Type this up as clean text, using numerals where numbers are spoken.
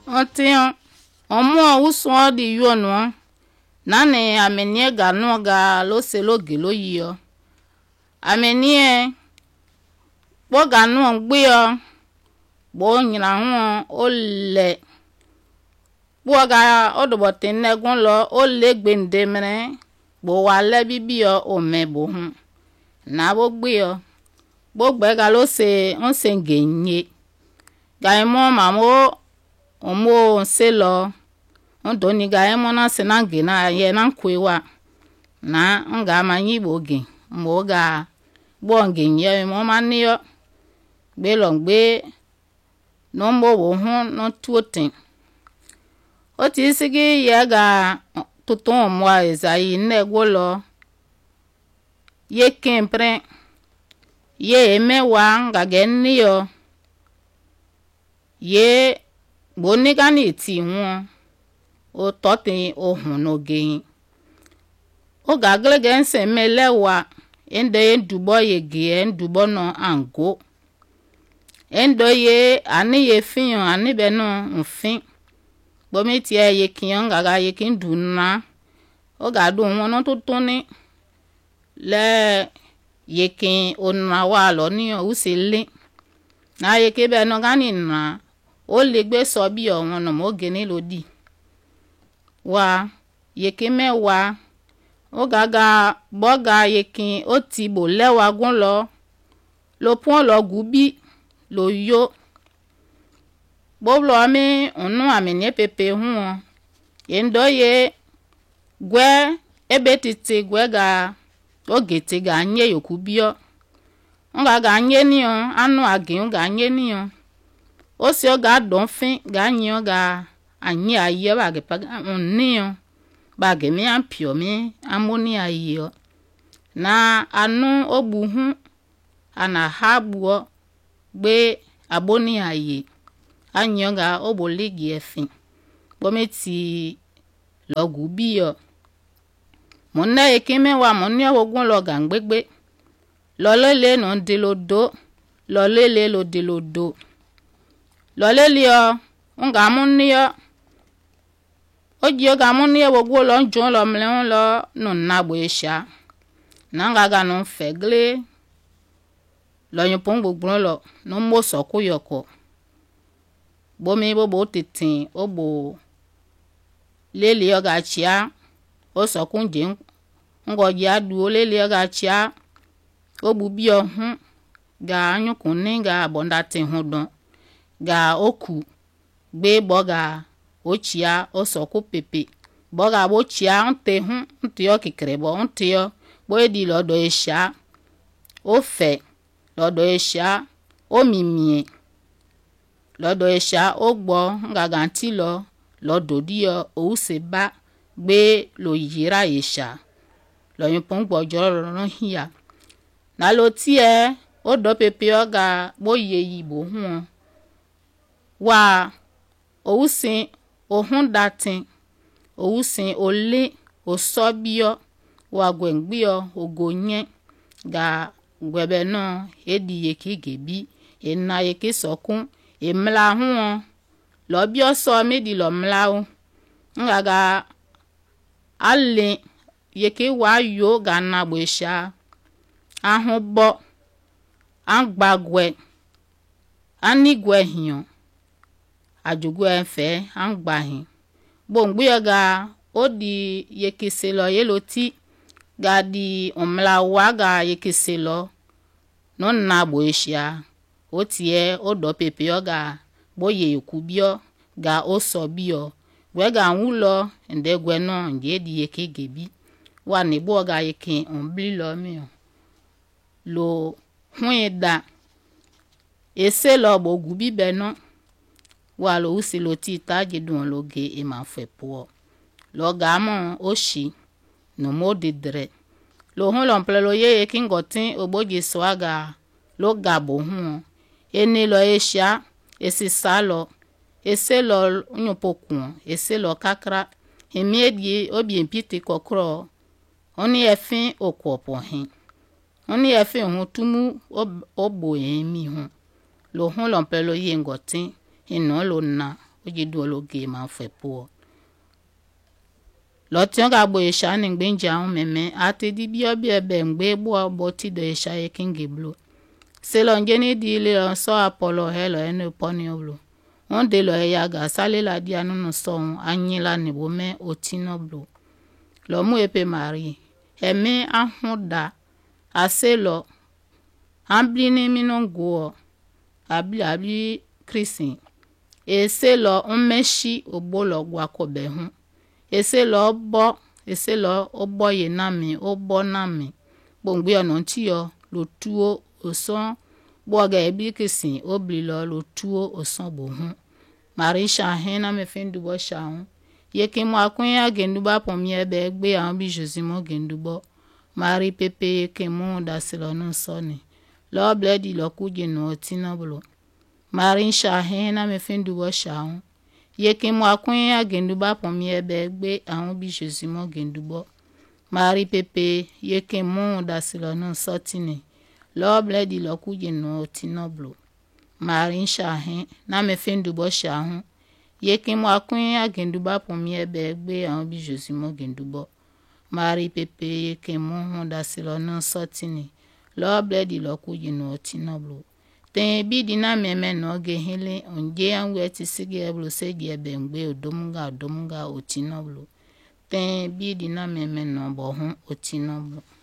Otiyan omo uso di yono nane amenie ga no ga lo se lo ge lo yi yo amenie bo ga no gbe yo bo nyina ho o le bo ga odobo tenne gun lo o le gbende mre bo wa le bibi yo o me bo hun na bo gbe yo bo gbe ga lo se on se genye ga mo mamo omo se lo on doni ga emo na se na ge na ye na kwewa na nga manyi bo ge mo ga bo genye mo mani yo gbe lo gbe no mo bo hun no tuotin o ti sigi ye ga tuton mo ezai ne golo ye kempre ye emewa nga genni yo ye boni gani ti won o totin o hun no geyin o ga glegen se melewa ende dubo ye ge dubo no ango endo ye ani ye fin ani be no nfin bomi ti ye kiyan ga ye kin dunna o ga dun won no tutuni le ye kin onna wa lo ni o se le na ye ke be no gani na o le gbe so bi o won no mo geni lodi wa ye ke mewa o ga boga ye kin o ti bo lewa gun lo pon lo gubi lo yo bo lo mi onu amene pepe hu ye ndo ye gwe ebe titi gwe ga o gete ga nye yoku bio nga ga nye ni o anu agin ga nye ni o o si o ga don fin ga nye o ga anye aye ba ge pa ni o ba ge mi ampio mi amoni aye o na anu ogbuhu ana habu gbe aboni aye anye ga oboligi efin bometi logu bio monna ekime wa monni ogun lo gangbegbe lo lele no de lodo lo lele lo de lodo lo lele yo nga monni yo oji o ga monni yo gwo lo njo lo mle lo no na gbo esha na nga ga no fegle lo yin pon gbogbo lo no mo so ku yoko bomi bo titin obo lele yo ga chia o so kunje ngo ya du o lele yo ga chia obu bi o hun ga anyukun ni ga bonda tin hun don ga oku gbe boga o chia o so ku pepe boga bo chia nte hun nte yo kikere bo nte yo bo edi lodo esha o fe lodo esha o mimie lodo esha o gbo nga ganti lo lodo di yo o se ba gbe lo yira esha lo yin pon gbo joro ro hiya na lo ti e o do pepe o ga bo ye yibo hun wa o usin o hun datin o usin o le o so bio wa gwengbio o gonye ga gwebe no edi ye ki gebi ena ye ki sokun emla hun lo bio so medi lo mla o nga ga ale ye ki wa yo ga na gbo sha ahun bo angbagwe anigwe hiyan ajogu enfe angbahin bo ngbi ga odi ye ki se lo ye lo ti ga di omla wa ga ye ki se lo no na gbo sha o ti e o do pepe o ga bo ye yoku bio ga o so bio we ga nwulo nde gwe no nge di ye ki gebi wa ni bo ga ye ki on bli lo mi lo hun da ese lo bo gubi be no wa lo usi lo ti ta jedun lo ge e ma fe po lo ga mo o shi no mo didre lo hun lo mple lo ye ki ngotin ogboje swaga lo ga bo hun eni lo esha esi salo ese lo nyopokun ese lo kakra emiedi obi empite kokro oni efin okwopo hin oni efin hun tumu obo emi hun lo hun lo mple lo ye ngotin ino lo na oji duolo ge ma fe po lo tion ga bo esha ni gbe nja hun meme ate di bi obi ebe ngbe bo ti do esha ye kinge blo se lo ngeni di le on so apolo he lo ene poni oblo on de lo ya ga sale la di anu no so anyi la ni bo me otino blo lo mu epe mari eme ahuda ase lo ambli ni minongo abli Christian ese lo meshi obolo gwa ko be hun ese lo obo ye na mi obo na mi gbongbe ona ti yo lo tuo oson boga ebli Christian obli lo tuo oson bo hun marisha hen na me findu bo sha hun ye ki mo akun ya gendu ba pon mi ebe gbe an bi josimo gendu bo mari pepe ye ki mo da se lo no so ni lo bledi lo kuje no tina blo marisha hen na me findu bo sha hun ye ki mo akun ya gendu ba pon mi ebe gbe an bi josimo gendu bo mari pepe ye ki mo da se lo no so tini lo bledi lo kuje no tina blo marisha hen na me findu bo sha hun ye ki mo akun ya gendu ba pon mi ebe gbe an bi josimo gendu bo mari pepe ye ki mo da se lo no so tini lo bledi lo kuje no tina blo ten bi di na me no ge hele onje an we ti sige blo se ge ebe ngbe odomunga otino blo ten bi di na me no bo hun otino blo